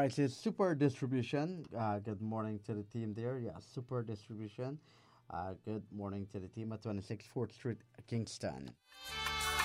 right, so it's Super Distribution. Good morning to the team there. Yeah, Super Distribution. Good morning to the team at 26 4th Street, Kingston.